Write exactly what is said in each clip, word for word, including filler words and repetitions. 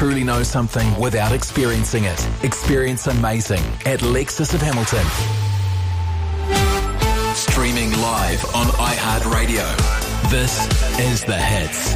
truly know something without experiencing it. Experience amazing at Lexus of Hamilton. Streaming live on iHeartRadio. This is The Hits.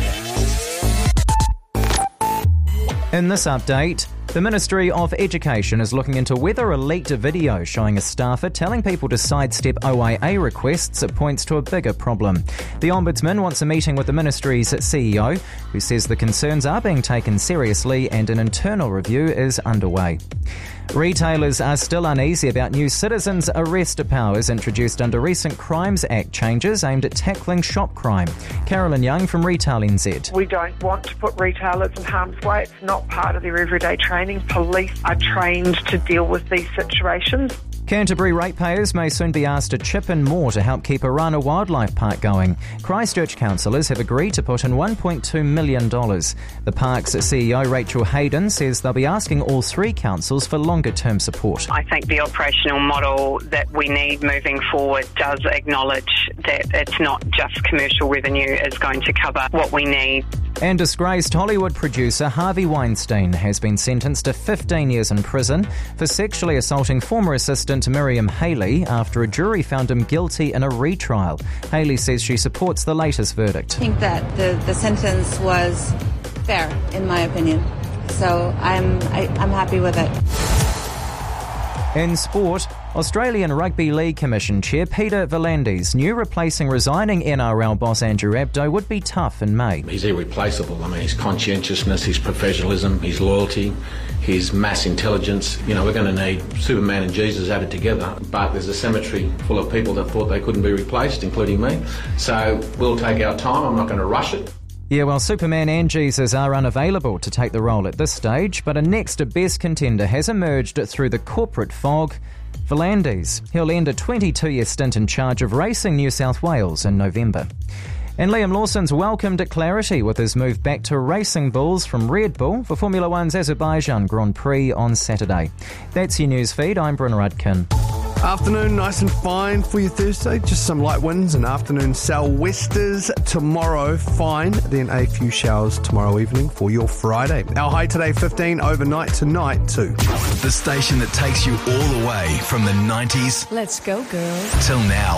In this update, the Ministry of Education is looking into whether a leaked video showing a staffer telling people to sidestep O I A requests points to a bigger problem. The Ombudsman wants a meeting with the Ministry's C E O, who says the concerns are being taken seriously and an internal review is underway. Retailers are still uneasy about new citizens' arrest powers introduced under recent Crimes Act changes aimed at tackling shop crime. Carolyn Young from Retail N Z. We don't want to put retailers in harm's way. It's not part of their everyday training. Police are trained to deal with these situations. Canterbury ratepayers may soon be asked to chip in more to help keep Arana Wildlife Park going. Christchurch councillors have agreed to put in one point two million dollars. The park's C E O Rachel Hayden says they'll be asking all three councils for longer-term support. I think the operational model that we need moving forward does acknowledge that it's not just commercial revenue is going to cover what we need. And disgraced Hollywood producer Harvey Weinstein has been sentenced to fifteen years in prison for sexually assaulting former assistant Miriam Haley after a jury found him guilty in a retrial. Haley says she supports the latest verdict. I think that the, the sentence was fair, in my opinion. So I'm I, I'm happy with it. In sport, Australian Rugby League Commission Chair Peter V'landys knew replacing resigning N R L boss Andrew Abdo would be tough in May. He's irreplaceable. I mean, his conscientiousness, his professionalism, his loyalty, his mass intelligence. You know, we're going to need Superman and Jesus added together, but there's a cemetery full of people that thought they couldn't be replaced, including me. So we'll take our time. I'm not going to rush it. Yeah, well, Superman and Jesus are unavailable to take the role at this stage, but a next best contender has emerged through the corporate fog. V'landys. He'll end a twenty-two-year stint in charge of Racing New South Wales in November. And Liam Lawson's welcomed clarity with his move back to Racing Bulls from Red Bull for Formula One's Azerbaijan Grand Prix on Saturday. That's your news feed. I'm Bryn Rudkin. Afternoon, nice and fine for your Thursday. Just some light winds and afternoon sou'westers tomorrow. Fine. Then a few showers tomorrow evening for your Friday. Our high today, fifteen. Overnight tonight, two. The station that takes you all the way from the nineties. Let's go, girls. Till now.